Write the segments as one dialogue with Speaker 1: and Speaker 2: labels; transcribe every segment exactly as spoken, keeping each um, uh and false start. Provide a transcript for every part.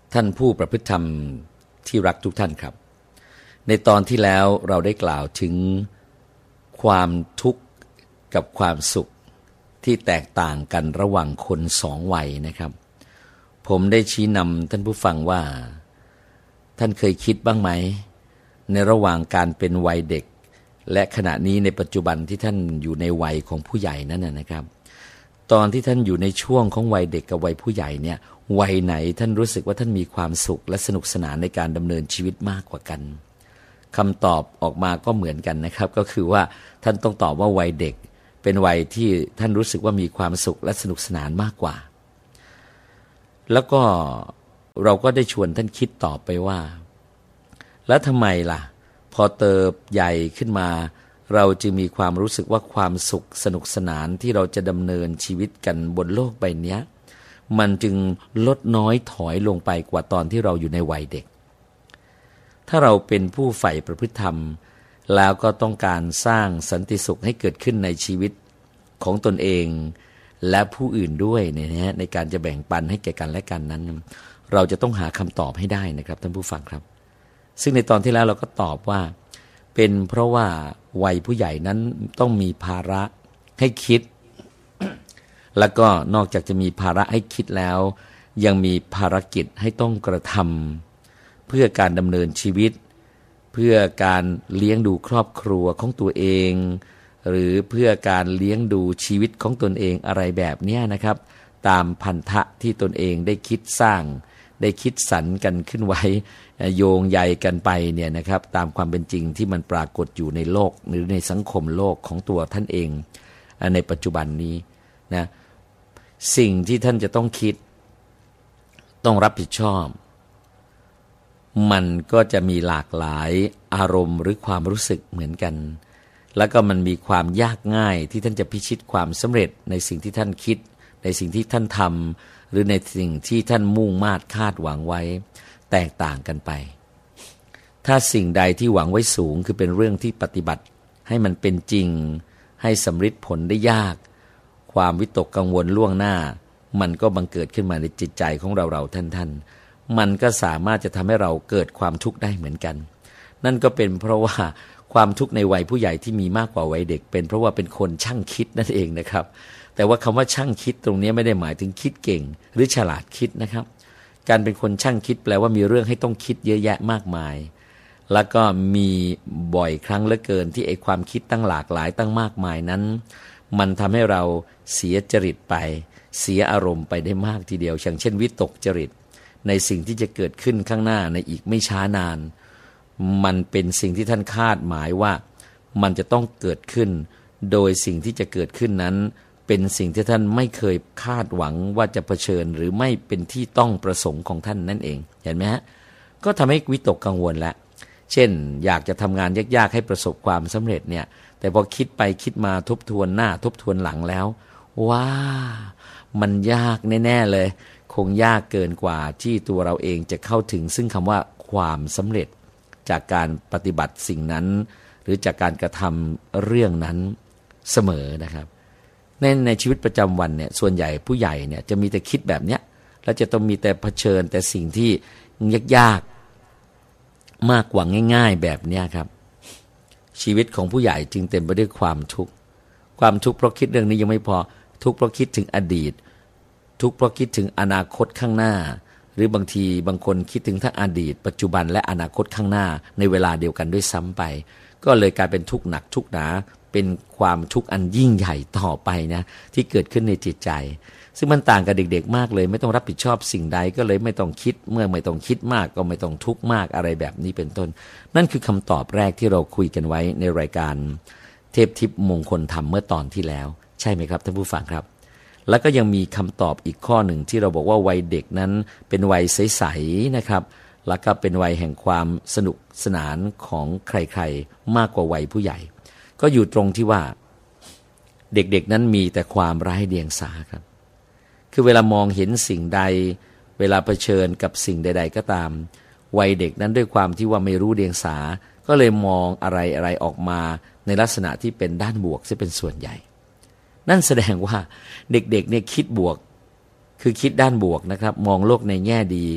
Speaker 1: ท่านผู้ประพฤติธรรมที่รักทุกท่านครับในตอนที่แล้วเราได้กล่าวถึงความทุกข์กับความสุขที่แตกต่างกันระหว่างคนสองวัยนะครับผมได้ชี้นำท่านผู้ฟังว่าท่านเคยคิดบ้างไหมในระหว่างการเป็นวัยเด็กและขณะนี้ในปัจจุบันที่ท่านอยู่ในวัยของผู้ใหญ่นั่นนะครับตอนที่ท่านอยู่ในช่วงของวัยเด็กกับวัยผู้ใหญ่เนี่ยวัยไหนท่านรู้สึกว่าท่านมีความสุขและสนุกสนานในการดำเนินชีวิตมากกว่ากันคำตอบออกมาก็เหมือนกันนะครับก็คือว่าท่านต้องตอบว่าวัยเด็กเป็นวัยที่ท่านรู้สึกว่ามีความสุขและสนุกสนานมากกว่าแล้วก็เราก็ได้ชวนท่านคิดต่อไปว่าแล้วทำไมล่ะพอเติบใหญ่ขึ้นมาเราจึงมีความรู้สึกว่าความสุขสนุกสนานที่เราจะดำเนินชีวิตกันบนโลกใบนี้มันจึงลดน้อยถอยลงไปกว่าตอนที่เราอยู่ในวัยเด็กถ้าเราเป็นผู้ใฝ่ประพฤติธรรมแล้วก็ต้องการสร้างสันติสุขให้เกิดขึ้นในชีวิตของตนเองและผู้อื่นด้วยเนี่ยนะในการจะแบ่งปันให้แก่กันและกันนั้นเราจะต้องหาคำตอบให้ได้นะครับท่านผู้ฟังครับซึ่งในตอนที่แล้วเราก็ตอบว่าเป็นเพราะว่าวัยผู้ใหญ่นั้นต้องมีภาระให้คิดแล้วก็นอกจากจะมีภาระให้คิดแล้วยังมีภารกิจให้ต้องกระทำเพื่อการดำเนินชีวิตเพื่อการเลี้ยงดูครอบครัวของตัวเองหรือเพื่อการเลี้ยงดูชีวิตของตนเองอะไรแบบนี้นะครับตามพันธะที่ตนเองได้คิดสร้างได้คิดสรรกันขึ้นไว้โยงใยกันไปเนี่ยนะครับตามความเป็นจริงที่มันปรากฏอยู่ในโลกหรือในสังคมโลกของตัวท่านเองในปัจจุบันนี้นะสิ่งที่ท่านจะต้องคิดต้องรับผิดชอบมันก็จะมีหลากหลายอารมณ์หรือความรู้สึกเหมือนกันแล้วก็มันมีความยากง่ายที่ท่านจะพิชิตความสำเร็จในสิ่งที่ท่านคิดในสิ่งที่ท่านทำหรือในสิ่งที่ท่านมุ่งมา่คาดหวังไว้แตกต่างกันไปถ้าสิ่งใดที่หวังไว้สูงคือเป็นเรื่องที่ปฏิบัติให้มันเป็นจริงให้สำเร็จผลได้ยากความวิตกกังวลล่วงหน้ามันก็บังเกิดขึ้นมาในจิตใจของเราเราท่านท่านมันก็สามารถจะทำให้เราเกิดความทุกข์ได้เหมือนกันนั่นก็เป็นเพราะว่าความทุกข์ในวัยผู้ใหญ่ที่มีมากกว่าวัยเด็กเป็นเพราะว่าเป็นคนช่างคิดนั่นเองนะครับแต่ว่าคำว่าช่างคิดตรงนี้ไม่ได้หมายถึงคิดเก่งหรือฉลาดคิดนะครับการเป็นคนช่างคิดแปลว่ามีเรื่องให้ต้องคิดเยอะแยะมากมายแล้วก็มีบ่อยครั้งเหลือเกินที่ไอ้ความคิดตั้งหลากหลายตั้งมากมายนั้นมันทำให้เราเสียจริตไปเสียอารมณ์ไปได้มากทีเดียวอย่างเช่นวิตกจริตในสิ่งที่จะเกิดขึ้นข้างหน้าในอีกไม่ช้านานมันเป็นสิ่งที่ท่านคาดหมายว่ามันจะต้องเกิดขึ้นโดยสิ่งที่จะเกิดขึ้นนั้นเป็นสิ่งที่ท่านไม่เคยคาดหวังว่าจะเผชิญหรือไม่เป็นที่ต้องประสงค์ของท่านนั่นเองเห็นไหมฮะก็ทำให้วิตกกังวลแล้วเช่นอยากจะทำงานยากๆให้ประสบความสำเร็จเนี่ยแต่พอคิดไปคิดมาทบทวนหน้าทบทวนหลังแล้วว้ามันยากแน่ๆเลยคงยากเกินกว่าที่ตัวเราเองจะเข้าถึงซึ่งคำว่าความสำเร็จจากการปฏิบัติสิ่งนั้นหรือจากการกระทำเรื่องนั้นเสมอนะครับในในชีวิตประจำวันเนี่ยส่วนใหญ่ผู้ใหญ่เนี่ยจะมีแต่คิดแบบเนี้ยแล้วจะต้องมีแต่เผชิญแต่สิ่งที่ยากๆมากกว่าง่ายๆแบบเนี้ยครับชีวิตของผู้ใหญ่จึงเต็มไปด้วยความทุกข์ความทุกข์เพราะคิดเรื่องนี้ยังไม่พอทุกข์เพราะคิดถึงอดีตทุกข์เพราะคิดถึงอนาคตข้างหน้าหรือบางทีบางคนคิดถึงทั้งอดีตปัจจุบันและอนาคตข้างหน้าในเวลาเดียวกันด้วยซ้ำไปก็เลยกลายเป็นทุกข์หนักทุกข์หนาเป็นความทุกข์อันยิ่งใหญ่ต่อไปนะที่เกิดขึ้นในจิตใจซึ่งมันต่างกับเด็กๆมากเลยไม่ต้องรับผิดชอบสิ่งใดก็เลยไม่ต้องคิดเมื่อไม่ต้องคิดมากก็ไม่ต้องทุกข์มากอะไรแบบนี้เป็นต้นนั่นคือคำตอบแรกที่เราคุยกันไว้ในรายการเทพทิพย์มงคลธรรมเมื่อตอนที่แล้วใช่ไหมครับท่านผู้ฟังครับแล้วก็ยังมีคำตอบอีกข้อหนึ่งที่เราบอกว่าวัยเด็กนั้นเป็นวัยใสๆนะครับแล้วก็เป็นวัยแห่งความสนุกสนานของใครๆมากกว่าวัยผู้ใหญ่ก็อยู่ตรงที่ว่าเด็กๆนั้นมีแต่ความไร้เดียงสาครับคือเวลามองเห็นสิ่งใดเวลาเผชิญกับสิ่งใดๆก็ตามวัยเด็กนั้นด้วยความที่ว่าไม่รู้เดียงสาก็เลยมองอะไรๆออกมาในลักษณะที่เป็นด้านบวกซะเป็นส่วนใหญ่นั่นแสดงว่าเด็กๆเนี่ยคิดบวกคือคิดด้านบวกนะครับมองโลกในแง่ดี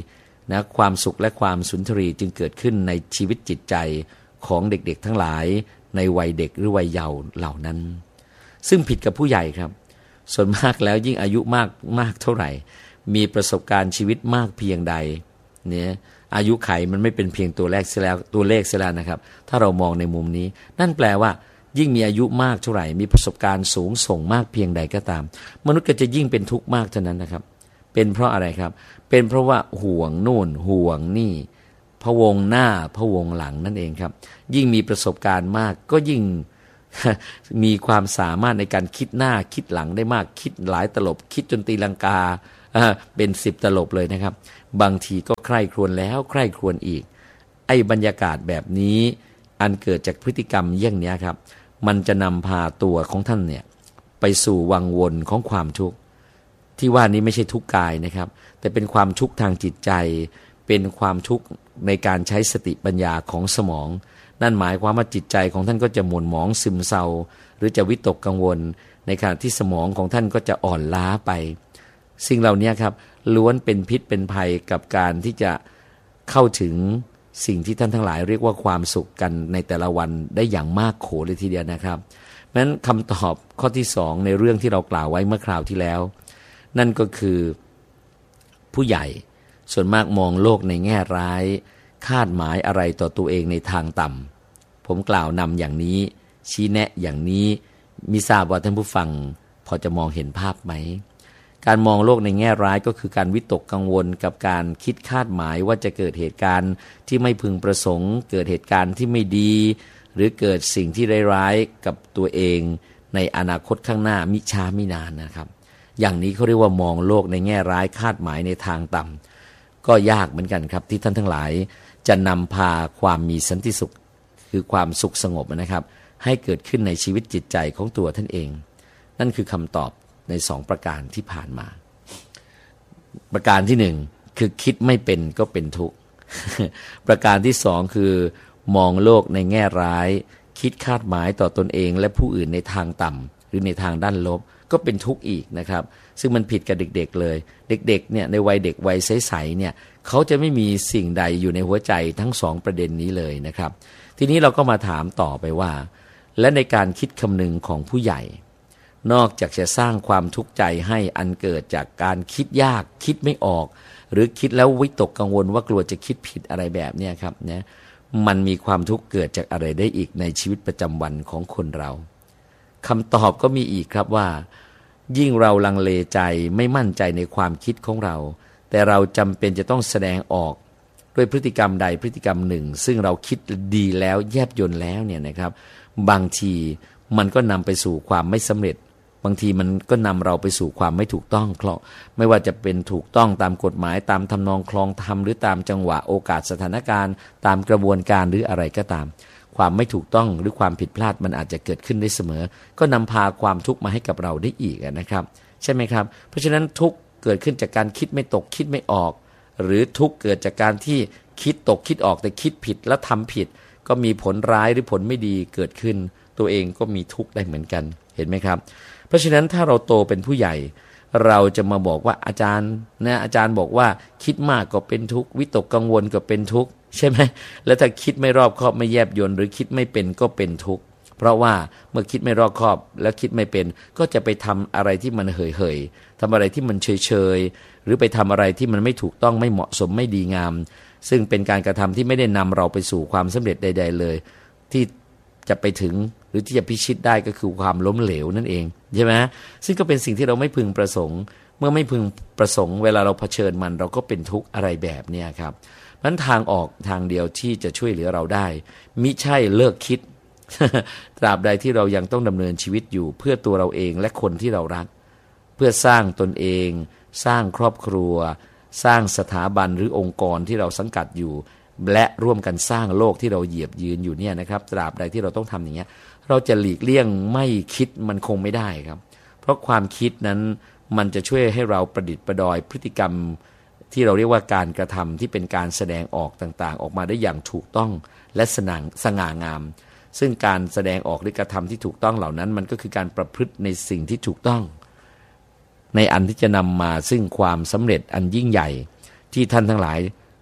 Speaker 1: นะความสุขและความสุนทรีจึงเกิดขึ้นในชีวิตจิตใจของเด็กๆทั้งหลายในวัยเด็กหรือวัยเยาว์เหล่านั้นซึ่งผิดกับผู้ใหญ่ครับส่วนมากแล้วยิ่งอายุมากมากเท่าไหร่มีประสบการณ์ชีวิตมากเพียงใดเนี่ยอายุไขมันไม่เป็นเพียงตัวเลขเสียแล้วตัวเลขเสียแล้วนะครับถ้าเรามองในมุมนี้นั่นแปลว่ายิ่งมีอายุมากเท่าไหร่มีประสบการณ์สูงส่งมากเพียงใดก็ตามมนุษย์ก็จะยิ่งเป็นทุกข์มากเท่านั้นนะครับเป็นเพราะอะไรครับเป็นเพราะว่าห่วงนู่นห่วงนี่พะวงหน้าพะวงหลังนั่นเองครับยิ่งมีประสบการณ์มากก็ยิ่ง มีความสามารถในการคิดหน้าคิดหลังได้มากคิดหลายตลบคิดจนตีลังกาเป็นสิบตลบเลยนะครับบางทีก็ใคร่ครวญแล้วใคร่ครวญอีกไอ้บรรยากาศแบบนี้อันเกิดจากพฤติกรรมเยี่ยงนี้ครับมันจะนำพาตัวของท่านเนี่ยไปสู่วังวนของความทุกข์ที่ว่านี้ไม่ใช่ทุกข์กายนะครับแต่เป็นความทุกข์ทางจิตใจเป็นความทุกข์ในการใช้สติปัญญาของสมองนั่นหมายความว่าจิตใจของท่านก็จะหม่นหมองซึมเศร้าหรือจะวิตกกังวลในขณะที่สมองของท่านก็จะอ่อนล้าไปสิ่งเหล่านี้ครับล้วนเป็นพิษเป็นภัยกับการที่จะเข้าถึงสิ่งที่ท่านทั้งหลายเรียกว่าความสุขกันในแต่ละวันได้อย่างมากโขเลยทีเดียวนะครับเพราะฉะนั้นคำตอบข้อที่สองในเรื่องที่เรากล่าวไว้เมื่อคราวที่แล้วนั่นก็คือผู้ใหญ่ส่วนมากมองโลกในแง่ร้ายคาดหมายอะไรต่อตัวเองในทางต่ำผมกล่าวนำอย่างนี้ชี้แนะอย่างนี้มิทราบว่าท่านผู้ฟังพอจะมองเห็นภาพไหมการมองโลกในแง่ร้ายก็คือการวิตกกังวลกับการคิดคาดหมายว่าจะเกิดเหตุการณ์ที่ไม่พึงประสงค์เกิดเหตุการณ์ที่ไม่ดีหรือเกิดสิ่งที่ร้ายๆกับตัวเองในอนาคตข้างหน้ามิช้ามินานนะครับอย่างนี้เขาเรียกว่ามองโลกในแง่ร้ายคาดหมายในทางต่ำก็ยากเหมือนกันครับที่ท่านทั้งหลายจะนำพาความมีสันติสุขคือความสุขสงบนะครับให้เกิดขึ้นในชีวิตจิตใจของตัวท่านเองนั่นคือคำตอบในสองประการที่ผ่านมาประการที่หนึ่งคือคิดไม่เป็นก็เป็นทุกข์ ประการที่สองคือมองโลกในแง่ร้ายคิดคาดหมายต่อตนเองและผู้อื่นในทางต่ำหรือในทางด้านลบก็เป็นทุกข์อีกนะครับซึ่งมันผิดกับเด็กๆเลยเด็กๆเนี่ยในวัยเด็กวัยใสๆเนี่ยเขาจะไม่มีสิ่งใดอยู่ในหัวใจทั้งสองประเด็นนี้เลยนะครับทีนี้เราก็มาถามต่อไปว่าและในการคิดคำนึงของผู้ใหญ่นอกจากจะสร้างความทุกข์ใจให้อันเกิดจากการคิดยากคิดไม่ออกหรือคิดแล้ววิตกกังวลว่ากลัวจะคิดผิดอะไรแบบนี้ครับเนี่ยมันมีความทุกข์เกิดจากอะไรได้อีกในชีวิตประจำวันของคนเราคำตอบก็มีอีกครับว่ายิ่งเราลังเลใจไม่มั่นใจในความคิดของเราแต่เราจำเป็นจะต้องแสดงออกด้วยพฤติกรรมใดพฤติกรรมหนึ่งซึ่งเราคิดดีแล้วแยบยลแล้วเนี่ยนะครับบางทีมันก็นำไปสู่ความไม่สำเร็จบางทีมันก็นำเราไปสู่ความไม่ถูกต้องเพราะไม่ว่าจะเป็นถูกต้องตามกฎหมายตามทำนองคลองธรรมหรือตามจังหวะโอกาสสถานการณ์ตามกระบวนการหรืออะไรก็ตามความไม่ถูกต้องหรือความผิดพลาดมันอาจจะเกิดขึ้นได้เสมอก็นำพาความทุกข์มาให้กับเราได้อีกนะครับใช่ไหมครับเพราะฉะนั้นทุกข์เกิดขึ้นจากการคิดไม่ตกคิดไม่ออกหรือทุกข์เกิดจากการที่คิดตกคิดออกแต่คิดผิดแล้วทำผิดก็มีผลร้ายหรือผลไม่ดีเกิดขึ้นตัวเองก็มีทุกข์ได้เหมือนกันเห็นไหมครับเพราะฉะนั้นถ้าเราโตเป็นผู้ใหญ่เราจะมาบอกว่าอาจารย์นะอาจารย์บอกว่าคิดมากก็เป็นทุกข์วิตกกังวลก็เป็นทุกข์ใช่ไหมแล้วถ้าคิดไม่รอบคอบไม่แยบยลหรือคิดไม่เป็นก็เป็นทุกข์เพราะว่าเมื่อคิดไม่รอบคอบแล้วคิดไม่เป็นก็จะไปทำอะไรที่มันเห่ยเห่ยทำอะไรที่มันเฉยเฉยหรือไปทำอะไรที่มันไม่ถูกต้องไม่เหมาะสมไม่ดีงามซึ่งเป็นการกระทำที่ไม่ได้นำเราไปสู่ความสำเร็จใดๆเลยที่จะไปถึงหรือที่จะพิชิตได้ก็คือความล้มเหลวนั่นเองใช่ไหมซึ่งก็เป็นสิ่งที่เราไม่พึงประสงค์เมื่อไม่พึงประสงค์เวลาเราเผชิญมันเราก็เป็นทุกข์อะไรแบบนี้ครับนั้นทางออกทางเดียวที่จะช่วยเหลือเราได้มิใช่เลิกคิด ตราบใดที่เรายังต้องดำเนินชีวิตอยู่เพื่อตัวเราเองและคนที่เรารักเพื่อสร้างตนเองสร้างครอบครัวสร้างสถาบันหรือองค์กรที่เราสังกัดอยู่และร่วมกันสร้างโลกที่เราเหยียบยืนอยู่เนี่ยนะครับตราบใดที่เราต้องทำอย่างเงี้ยเราจะหลีกเลี่ยงไม่คิดมันคงไม่ได้ครับเพราะความคิดนั้นมันจะช่วยให้เราประดิษฐ์ประดอยพฤติกรรมที่เราเรียกว่าการกระทำที่เป็นการแสดงออกต่างๆออกมาได้อย่างถูกต้องและสง่าสง่างามซึ่งการแสดงออกหรือกระทำที่ถูกต้องเหล่านั้นมันก็คือการประพฤติในสิ่งที่ถูกต้องในอันที่จะนำมาซึ่งความสำเร็จอันยิ่งใหญ่ที่ท่านทั้งหลาย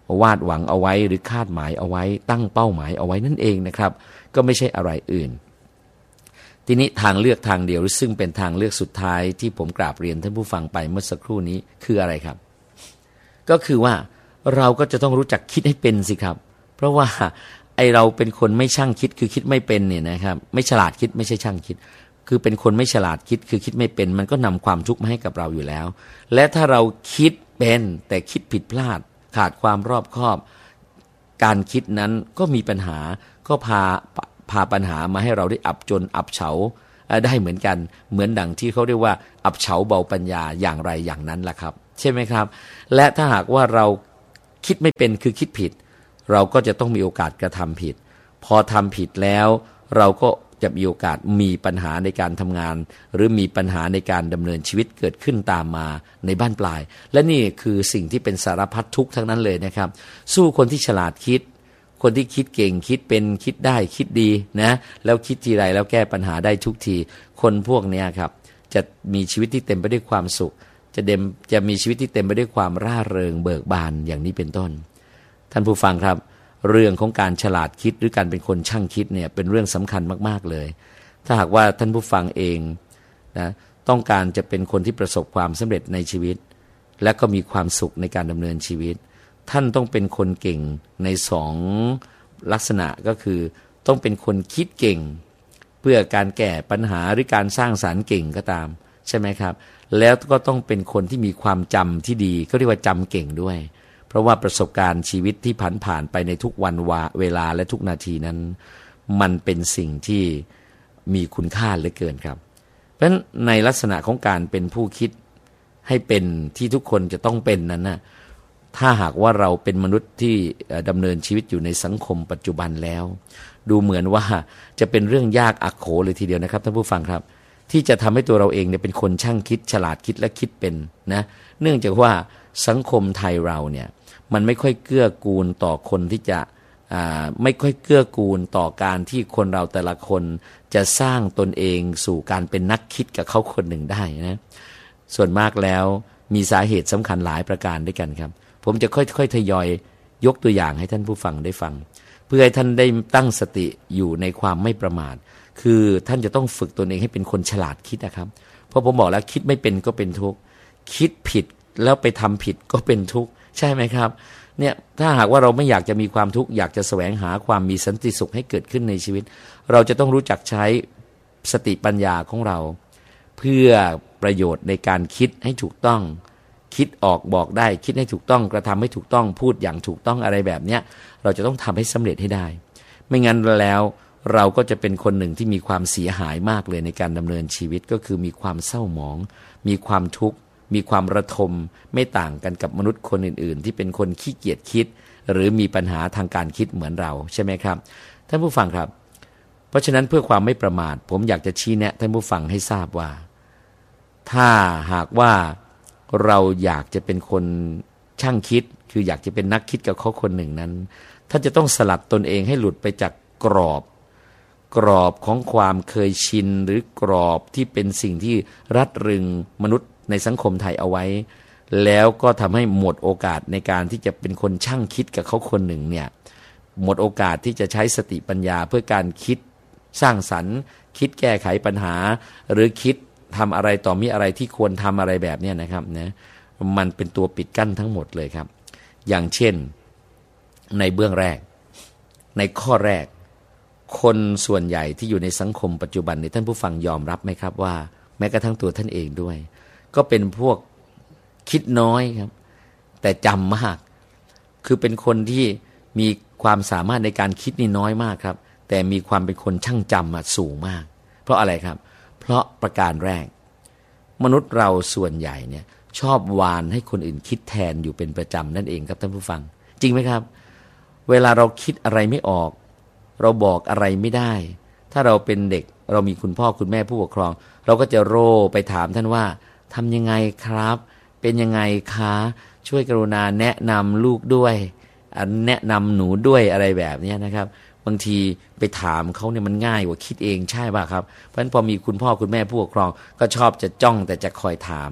Speaker 1: วาดหวังเอาไว้หรือคาดหมายเอาไว้ตั้งเป้าหมายเอาไว้นั่นเองนะครับก็ไม่ใช่อะไรอื่นทีนี้ทางเลือกทางเดียวซึ่งเป็นทางเลือกสุดท้ายที่ผมกราบเรียนท่านผู้ฟังไปเมื่อสักครู่นี้คืออะไรครับก็คือว่าเราก็จะต้องรู้จักคิดให้เป็นสิครับเพราะว่าไอเราเป็นคนไม่ช่างคิดคือคิดไม่เป็นเนี่ยนะครับไม่ฉลาดคิดไม่ใช่ช่างคิดคือเป็นคนไม่ฉลาดคิดคือคิดไม่เป็นมันก็นำความทุกข์มาให้กับเราอยู่แล้วและถ้าเราคิดเป็นแต่คิดผิดพลาดขาดความรอบคอบการคิดนั้นก็มีปัญหาก็พาพาปัญหามาให้เราได้อับจนอับเฉาได้เหมือนกันเหมือนดังที่เขาเรียกว่าอับเฉาเบาปัญญาอย่างไรอย่างนั้นล่ะครับใช่ไหมครับและถ้าหากว่าเราคิดไม่เป็นคือคิดผิดเราก็จะต้องมีโอกาสกระทำผิดพอทำผิดแล้วเราก็จะมีโอกาสมีปัญหาในการทำงานหรือมีปัญหาในการดำเนินชีวิตเกิดขึ้นตามมาในบ้านปลายและนี่คือสิ่งที่เป็นสารพัดทุกข์ทั้งนั้นเลยนะครับสู้คนที่ฉลาดคิดคนที่คิดเก่งคิดเป็นคิดได้คิดดีนะแล้วคิดทีไรแล้วแก้ปัญหาได้ทุกทีคนพวกนี้ครับจะมีชีวิตที่เต็มไปด้วยความสุขจะเต็มจะมีชีวิตที่เต็มไปด้วยความร่าเริงเบิกบานอย่างนี้เป็นต้นท่านผู้ฟังครับเรื่องของการฉลาดคิดหรือการเป็นคนช่างคิดเนี่ยเป็นเรื่องสำคัญมากๆเลยถ้าหากว่าท่านผู้ฟังเองนะต้องการจะเป็นคนที่ประสบความสำเร็จในชีวิตและก็มีความสุขในการดำเนินชีวิตท่านต้องเป็นคนเก่งในสองลักษณะก็คือต้องเป็นคนคิดเก่งเพื่อการแก้ปัญหาหรือการสร้างสรรค์เก่งก็ตามใช่ไหมครับแล้วก็ต้องเป็นคนที่มีความจำที่ดีเขาเรียกว่าจำเก่งด้วยเพราะว่าประสบการณ์ชีวิตที่ผ่านผ่านไปในทุกวันเวลาและทุกนาทีนั้นมันเป็นสิ่งที่มีคุณค่าเหลือเกินครับเพราะฉะนั้นในลักษณะของการเป็นผู้คิดให้เป็นที่ทุกคนจะต้องเป็นนั้นนะถ้าหากว่าเราเป็นมนุษย์ที่ดำเนินชีวิตอยู่ในสังคมปัจจุบันแล้วดูเหมือนว่าจะเป็นเรื่องยากอักโขเลยทีเดียวนะครับท่านผู้ฟังครับที่จะทำให้ตัวเราเองเนี่ยเป็นคนช่างคิดฉลาดคิดและคิดเป็นนะเนื่องจากว่าสังคมไทยเราเนี่ยมันไม่ค่อยเกื้อกูลต่อคนที่จะไม่ค่อยเกื้อกูลต่อการที่คนเราแต่ละคนจะสร้างตนเองสู่การเป็นนักคิดกับเขาคนหนึ่งได้นะส่วนมากแล้วมีสาเหตุสำคัญหลายประการด้วยกันครับผมจะค่อยๆทยอยยกตัวอย่างให้ท่านผู้ฟังได้ฟังเพื่อให้ท่านได้ตั้งสติอยู่ในความไม่ประมาทคือท่านจะต้องฝึกตนเองให้เป็นคนฉลาดคิดนะครับเพราะผมบอกแล้วคิดไม่เป็นก็เป็นทุกข์คิดผิดแล้วไปทำผิดก็เป็นทุกข์ใช่ไหมครับเนี่ยถ้าหากว่าเราไม่อยากจะมีความทุกข์อยากจะแสวงหาความมีสันติสุขให้เกิดขึ้นในชีวิตเราจะต้องรู้จักใช้สติปัญญาของเราเพื่อประโยชน์ในการคิดให้ถูกต้องคิดออกบอกได้คิดให้ถูกต้องกระทำให้ถูกต้องพูดอย่างถูกต้องอะไรแบบเนี้ยเราจะต้องทำให้สำเร็จให้ได้ไม่งั้นแล้วเราก็จะเป็นคนหนึ่งที่มีความเสียหายมากเลยในการดำเนินชีวิตก็คือมีความเศร้าหมองมีความทุกข์มีความระทมไม่ต่างกันกับมนุษย์คนอื่นๆที่เป็นคนขี้เกียจคิดหรือมีปัญหาทางการคิดเหมือนเราใช่ไหมครับท่านผู้ฟังครับเพราะฉะนั้นเพื่อความไม่ประมาทผมอยากจะชี้แนะท่านผู้ฟังให้ทราบว่าถ้าหากว่าเราอยากจะเป็นคนช่างคิดคืออยากจะเป็นนักคิดกับเขาคนหนึ่งนั้นท่านจะต้องสลัดตนเองให้หลุดไปจากกรอบกรอบของความเคยชินหรือกรอบที่เป็นสิ่งที่รัดรึงมนุษย์ในสังคมไทยเอาไว้แล้วก็ทำให้หมดโอกาสในการที่จะเป็นคนช่างคิดกับเขาคนหนึ่งเนี่ยหมดโอกาสที่จะใช้สติปัญญาเพื่อการคิดสร้างสรรค์คิดแก้ไขปัญหาหรือคิดทำอะไรต่อมีอะไรที่ควรทำอะไรแบบนี้นะครับนะมันเป็นตัวปิดกั้นทั้งหมดเลยครับอย่างเช่นในเบื้องแรกในข้อแรกคนส่วนใหญ่ที่อยู่ในสังคมปัจจุบันนี้ท่านผู้ฟังยอมรับไหมครับว่าแม้กระทั่งตัวท่านเองด้วยก็เป็นพวกคิดน้อยครับแต่จำมากคือเป็นคนที่มีความสามารถในการคิดนี่น้อยมากครับแต่มีความเป็นคนช่างจำสูงมากเพราะอะไรครับเพราะประการแรกมนุษย์เราส่วนใหญ่เนี่ยชอบวานให้คนอื่นคิดแทนอยู่เป็นประจำนั่นเองครับท่านผู้ฟังจริงไหมครับเวลาเราคิดอะไรไม่ออกเราบอกอะไรไม่ได้ถ้าเราเป็นเด็กเรามีคุณพ่อคุณแม่ผู้ปกครองเราก็จะโร่ไปถามท่านว่าทำยังไงครับเป็นยังไงคะช่วยกรุณาแนะนำลูกด้วยแนะนำหนูด้วยอะไรแบบนี้นะครับบางทีไปถามเขาเนี่ยมันง่ายกว่าคิดเองใช่ป่ะครับเพราะฉะนั้นพอมีคุณพ่อคุณแม่ผู้ปกครองก็ชอบจะจ้องแต่จะคอยถาม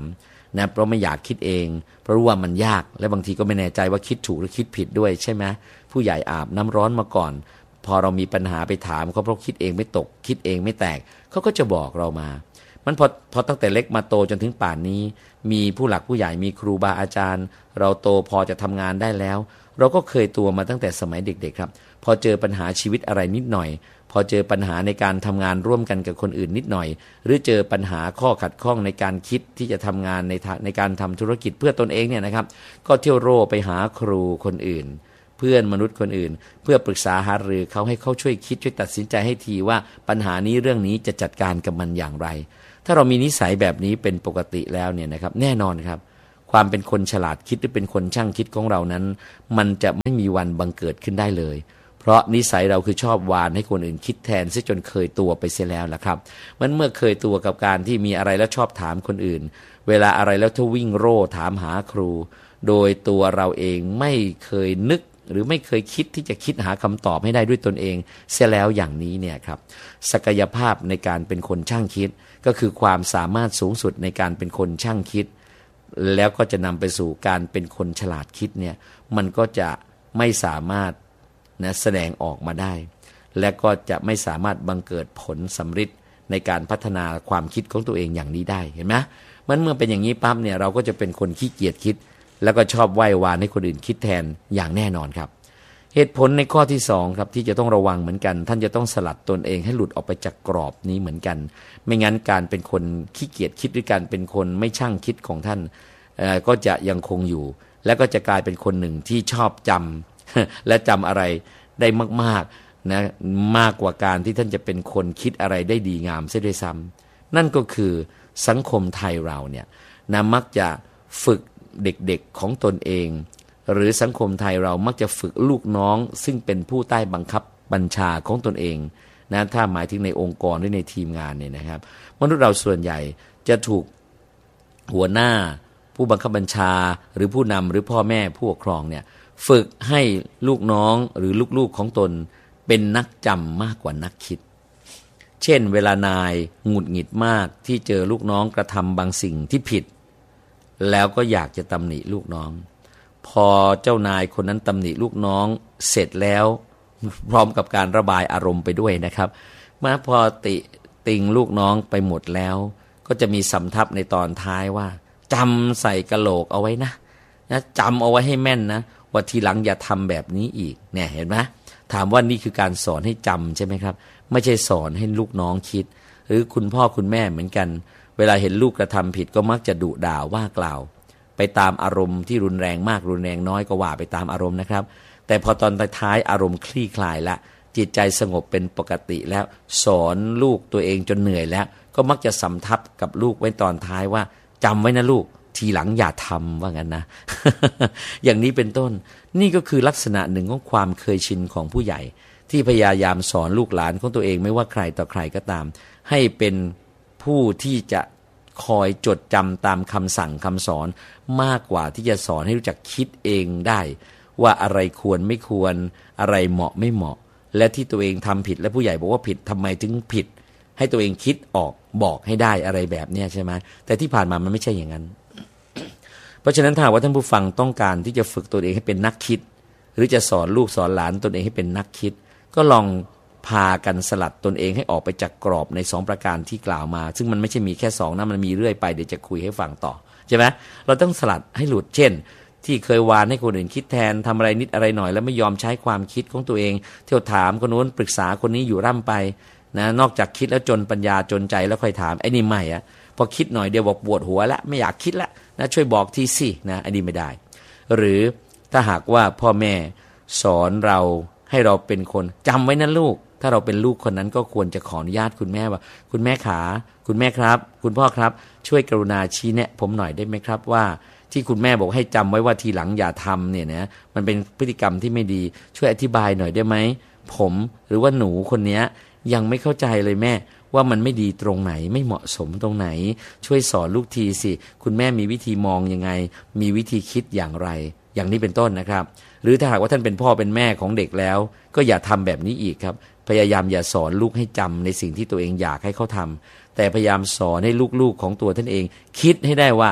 Speaker 1: นะเพราะไม่อยากคิดเองเพราะรู้ว่ามันยากและบางทีก็ไม่แน่ใจว่าคิดถูกหรือคิดผิดด้วยใช่ไหมผู้ใหญ่อาบน้ำร้อนมาก่อนพอเรามีปัญหาไปถามเขาเพราะคิดเองไม่ตกคิดเองไม่แตกเขาก็จะบอกเรามามันพอพอตั้งแต่เล็กมาโตจนถึงป่านนี้มีผู้หลักผู้ใหญ่มีครูบาอาจารย์เราโตพอจะทำงานได้แล้วเราก็เคยตัวมาตั้งแต่สมัยเด็กๆครับพอเจอปัญหาชีวิตอะไรนิดหน่อยพอเจอปัญหาในการทำงานร่วมกันกับคนอื่นนิดหน่อยหรือเจอปัญหาข้อขัดข้องในการคิดที่จะทำงานในในการทำธุรกิจเพื่อตนเองเนี่ยนะครับก็เที่ยวโร่ไปหาครูคนอื่นเพื่อนมนุษย์คนอื่นเพื่อปรึกษาหารือเขาให้เขาช่วยคิดช่วยตัดสินใจให้ทีว่าปัญหานี้เรื่องนี้จะจัดการกับมันอย่างไรถ้าเรามีนิสัยแบบนี้เป็นปกติแล้วเนี่ยนะครับแน่นอนครับความเป็นคนฉลาดคิดหรือเป็นคนช่างคิดของเรานั้นมันจะไม่มีวันบังเกิดขึ้นได้เลยเพราะนิสัยเราคือชอบวานให้คนอื่นคิดแทนซะจนเคยตัวไปเสียแล้วล่ะครับมันเมื่อเคยตัวกับการที่มีอะไรแล้วชอบถามคนอื่นเวลาอะไรแล้วถ้าวิ่งโร่ถามหาครูโดยตัวเราเองไม่เคยนึกหรือไม่เคยคิดที่จะคิดหาคำตอบให้ได้ด้วยตนเองเสียแล้วอย่างนี้เนี่ยครับศักยภาพในการเป็นคนช่างคิดก็คือความสามารถสูงสุดในการเป็นคนช่างคิดแล้วก็จะนำไปสู่การเป็นคนฉลาดคิดเนี่ยมันก็จะไม่สามารถนะแสดงออกมาได้และก็จะไม่สามารถบังเกิดผลสำฤทธิ์ในการพัฒนาความคิดของตัวเองอย่างนี้ได้เห็นไหมมันเมื่อเป็นอย่างนี้ปั๊บเนี่ยเราก็จะเป็นคนขี้เกียจคิดแล้วก็ชอบไหว้วานให้คนอื่นคิดแทนอย่างแน่นอนครับเหตุผลในข้อที่สองครับที่จะต้องระวังเหมือนกันท่านจะต้องสลัดตนเองให้หลุดออกไปจากกรอบนี้เหมือนกันไม่งั้นการเป็นคนขี้เกียจคิดหรือการเป็นคนไม่ช่างคิดของท่านก็จะยังคงอยู่แล้วก็จะกลายเป็นคนหนึ่งที่ชอบจำและจำอะไรได้มากๆนะมากกว่าการที่ท่านจะเป็นคนคิดอะไรได้ดีงามเสียด้วยซ้ำนั่นก็คือสังคมไทยเราเนี่ยนะมักจะฝึกเด็กๆของตนเองหรือสังคมไทยเรามักจะฝึกลูกน้องซึ่งเป็นผู้ใต้บังคับบัญชาของตนเองนะถ้าหมายถึงในองค์กรหรือในทีมงานเนี่ยนะครับมนุษย์เราส่วนใหญ่จะถูกหัวหน้าผู้บังคับบัญชาหรือผู้นำหรือพ่อแม่ผู้ปกครองเนี่ยฝึกให้ลูกน้องหรือลูกๆของตนเป็นนักจำมากกว่านักคิดเช่นเวลานายหงุดหงิดมากที่เจอลูกน้องกระทำบางสิ่งที่ผิดแล้วก็อยากจะตำหนิลูกน้องพอเจ้านายคนนั้นตำหนิลูกน้องเสร็จแล้วพร้อมกับการระบายอารมณ์ไปด้วยนะครับมาพอติติงลูกน้องไปหมดแล้วก็จะมีสำทับในตอนท้ายว่าจำใส่กะโหลกเอาไว้นะนะจำเอาไว้ให้แม่นนะว่าทีหลังอย่าทำแบบนี้อีกเนี่ยเห็นไหมถามว่านี่คือการสอนให้จำใช่ไหมครับไม่ใช่สอนให้ลูกน้องคิดหรือคุณพ่อคุณแม่เหมือนกันเวลาเห็นลูกกระทำผิดก็มักจะดุด่าว่ากล่าวไปตามอารมณ์ที่รุนแรงมากรุนแรงน้อยก็ว่าไปตามอารมณ์นะครับแต่พอตอนท้ายอารมณ์คลี่คลายละจิตใจสงบเป็นปกติแล้วสอนลูกตัวเองจนเหนื่อยแล้วก็มักจะสำทับกับลูกไว้ตอนท้ายว่าจำไว้นะลูกทีหลังอย่าทำว่างั้นนะ อย่างนี้เป็นต้นนี่ก็คือลักษณะหนึ่งของความเคยชินของผู้ใหญ่ที่พยายามสอนลูกหลานของตัวเองไม่ว่าใครต่อใครก็ตามให้เป็นผู้ที่จะคอยจดจำตามคำสั่งคำสอนมากกว่าที่จะสอนให้รู้จักคิดเองได้ว่าอะไรควรไม่ควรอะไรเหมาะไม่เหมาะและที่ตัวเองทำผิดและผู้ใหญ่บอกว่าผิดทำไมถึงผิดให้ตัวเองคิดออกบอกให้ได้อะไรแบบนี้ใช่ไหมแต่ที่ผ่านมามันไม่ใช่อย่างนั้น เพราะฉะนั้นถ้าว่าท่านผู้ฟังต้องการที่จะฝึกตัวเองให้เป็นนักคิดหรือจะสอนลูกสอนหลานตนเองให้เป็นนักคิดก็ลองพากันสลัดตนเองให้ออกไปจากกรอบในสองประการที่กล่าวมาซึ่งมันไม่ใช่มีแค่สองนะมันมีเรื่อยไปเดี๋ยวจะคุยให้ฟังต่อใช่ไหมเราต้องสลัดให้หลุดเช่นที่เคยวานให้คนอื่นคิดแทนทำอะไรนิดอะไรหน่อยแล้วไม่ยอมใช้ความคิดของตัวเองเที่ยวถามคนโน้นปรึกษาคนนี้อยู่ร่ำไปนะนอกจากคิดแล้วจนปัญญาจนใจแล้วค่อยถามไอ้นี่ไม่อะพอคิดหน่อยเดียวบอกปวดหัวแล้วไม่อยากคิดแล้วนะช่วยบอกทีสินะอันนี้ไม่ได้หรือถ้าหากว่าพ่อแม่สอนเราให้เราเป็นคนจำไว้นะลูกถ้าเราเป็นลูกคนนั้นก็ควรจะขออนุญาตคุณแม่ว่าคุณแม่ขาคุณแม่ครับคุณพ่อครับช่วยกรุณาชี้แนะผมหน่อยได้ไหมครับว่าที่คุณแม่บอกให้จำไว้ว่าทีหลังอย่าทำเนี่ยนะมันเป็นพฤติกรรมที่ไม่ดีช่วยอธิบายหน่อยได้ไหมผมหรือว่าหนูคนนี้ยังไม่เข้าใจเลยแม่ว่ามันไม่ดีตรงไหนไม่เหมาะสมตรงไหนช่วยสอนลูกทีสิคุณแม่มีวิธีมองยังไงมีวิธีคิดอย่างไรอย่างนี้เป็นต้นนะครับหรือถ้าหากว่าท่านเป็นพ่อเป็นแม่ของเด็กแล้วก็อย่าทำแบบนี้อีกครับพยายามอย่าสอนลูกให้จำในสิ่งที่ตัวเองอยากให้เขาทำแต่พยายามสอนให้ลูกๆของตัวท่านเองคิดให้ได้ว่าไ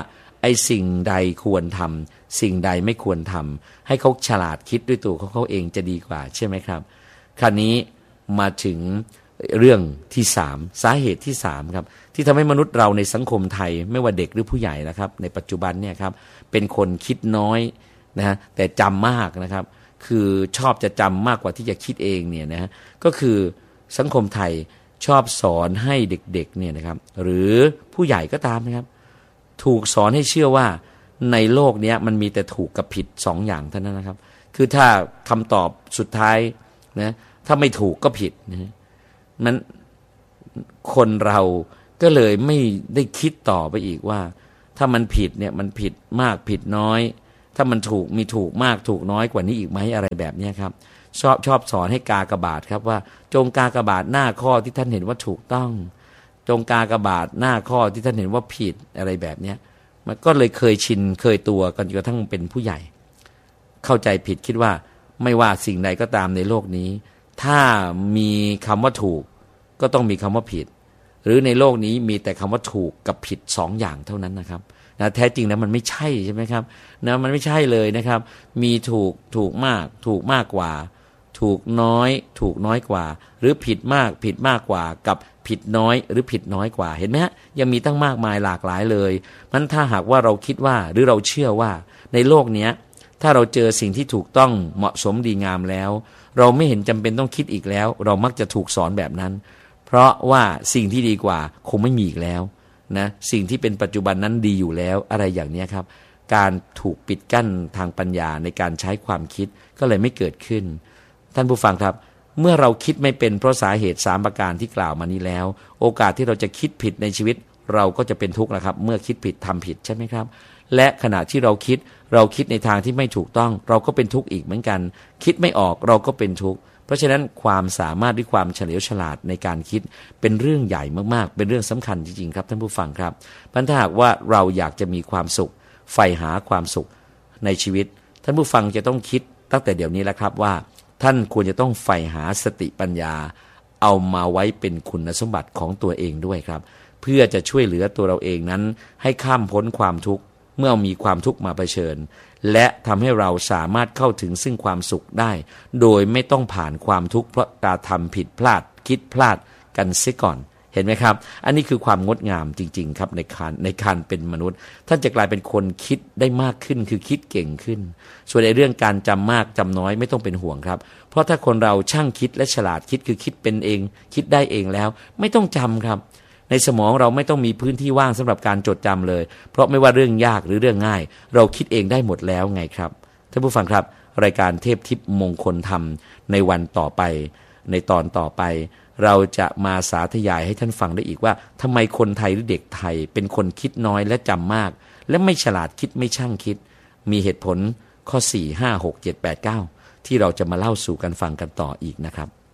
Speaker 1: อ้สิ่งใดควรทำสิ่งใดไม่ควรทำให้เขาฉลาดคิดด้วยตัวของเขาเองจะดีกว่าใช่ไหมครับคราวนี้มาถึงเรื่องที่สามสาเหตุที่สามครับที่ทำให้มนุษย์เราในสังคมไทยไม่ว่าเด็กหรือผู้ใหญ่นะครับในปัจจุบันเนี่ยครับเป็นคนคิดน้อยนะฮะแต่จำมากนะครับคือชอบจะจำมากกว่าที่จะคิดเองเนี่ยนะฮะก็คือสังคมไทยชอบสอนให้เด็กๆเนี่ยนะครับหรือผู้ใหญ่ก็ตามนะครับถูกสอนให้เชื่อว่าในโลกนี้มันมีแต่ถูกกับผิดสองอย่างเท่านั้นนะครับคือถ้าคำตอบสุดท้ายนะถ้าไม่ถูกก็ผิดนะมันคนเราก็เลยไม่ได้คิดต่อไปอีกว่าถ้ามันผิดเนี่ยมันผิดมากผิดน้อยถ้ามันถูกมีถูกมากถูกน้อยกว่านี้อีกไหมอะไรแบบนี้ครับชอบชอบสอนให้กากบาทครับว่าจงกากบาทหน้าข้อที่ท่านเห็นว่าถูกต้องจงกากบาทหน้าข้อที่ท่านเห็นว่าผิดอะไรแบบนี้มันก็เลยเคยชินเคยตัวกันจนกระทั่งเป็นผู้ใหญ่เข้าใจผิดคิดว่าไม่ว่าสิ่งใดก็ตามในโลกนี้ถ้ามีคำว่าถูกก็ต้องมีคำว่าผิดหรือในโลกนี้มีแต่คำว่าถูกกับผิดสองอย่างเท่านั้นนะครับนะแท้จริงนะมันไม่ใช่ใช่ไหมครับนะมันไม่ใช่เลยนะครับมีถูกถูกมากถูกมากกว่าถูกน้อยถูกน้อยกว่าหรือผิดมากผิดมากกว่ากับผิดน้อยหรือผิดน้อยกว่าเห็นไหมฮะยังมีตั้งมากมายหลากหลายเลยมันถ้าหากว่าเราคิดว่าหรือเราเชื่อว่าในโลกนี้ถ้าเราเจอสิ่งที่ถูกต้องเหมาะสมดีงามแล้วเราไม่เห็นจำเป็นต้องคิดอีกแล้วเรามักจะถูกสอนแบบนั้นเพราะว่าสิ่งที่ดีกว่าคงไม่มีอีกแล้วนะสิ่งที่เป็นปัจจุบันนั้นดีอยู่แล้วอะไรอย่างนี้ครับการถูกปิดกั้นทางปัญญาในการใช้ความคิดก็เลยไม่เกิดขึ้นท่านผู้ฟังครับเมื่อเราคิดไม่เป็นเพราะสาเหตุสามประการที่กล่าวมานี้แล้วโอกาสที่เราจะคิดผิดในชีวิตเราก็จะเป็นทุกข์นะครับเมื่อคิดผิดทำผิดใช่ไหมครับและขณะที่เราคิดเราคิดในทางที่ไม่ถูกต้องเราก็เป็นทุกข์อีกเหมือนกันคิดไม่ออกเราก็เป็นทุกข์เพราะฉะนั้นความสามารถด้วยความเฉลียวฉลาดในการคิดเป็นเรื่องใหญ่มากๆเป็นเรื่องสำคัญจริงๆครับท่านผู้ฟังครับเพราะถ้าหากว่าเราอยากจะมีความสุขใฝ่หาความสุขในชีวิตท่านผู้ฟังจะต้องคิดตั้งแต่เดี๋ยวนี้แล้วครับว่าท่านควรจะต้องใฝ่หาสติปัญญาเอามาไว้เป็นคุณสมบัติของตัวเองด้วยครับเพื่อจะช่วยเหลือตัวเราเองนั้นให้ข้ามพ้นความทุกข์เมื่อมีความทุกข์มาเผชิญและทำให้เราสามารถเข้าถึงซึ่งความสุขได้โดยไม่ต้องผ่านความทุกข์เพราะการทำผิดพลาดคิดพลาดกันเสียก่อนเห็นไหมครับอันนี้คือความงดงามจริงๆครับในการในการเป็นมนุษย์ท่านจะกลายเป็นคนคิดได้มากขึ้นคือคิดเก่งขึ้นส่วนในเรื่องการจำมากจำน้อยไม่ต้องเป็นห่วงครับเพราะถ้าคนเราช่างคิดและฉลาดคิดคือคิดเป็นเองคิดได้เองแล้วไม่ต้องจำครับในสมองเราไม่ต้องมีพื้นที่ว่างสำหรับการจดจำเลยเพราะไม่ว่าเรื่องยากหรือเรื่องง่ายเราคิดเองได้หมดแล้วไงครับท่านผู้ฟังครับรายการเทพทิพย์มงคลธรรมในวันต่อไปในตอนต่อไปเราจะมาสาธยายให้ท่านฟังได้อีกว่าทำไมคนไทยหรือเด็กไทยเป็นคนคิดน้อยและจำมากและไม่ฉลาดคิดไม่ช่างคิดมีเหตุผลข้อสี่ ห้า หก เจ็ด แปด เก้าที่เราจะมาเล่าสู่กันฟังกันต่ออีกนะครับ